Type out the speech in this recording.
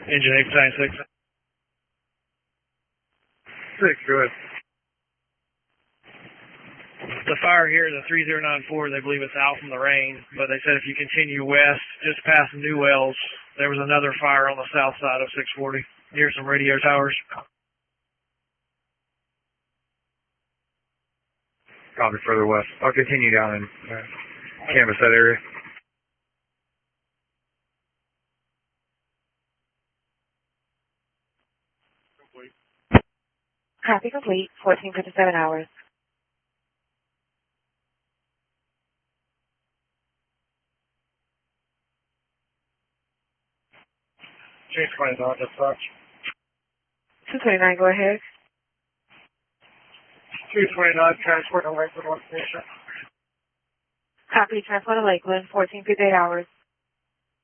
Engine 896. 6, go ahead. The fire here is a 3094. They believe it's out from the rain, but they said if you continue west, just past New Wells, there was another fire on the south side of 640 near some radio towers. Copy, further west. I'll continue down and canvass that area. Copy complete. 1457 hours. Chase 29, dispatch. 229, go ahead. 229, transport to Lakewood, North Station. Copy, transport to Lakeland, 1458 hours.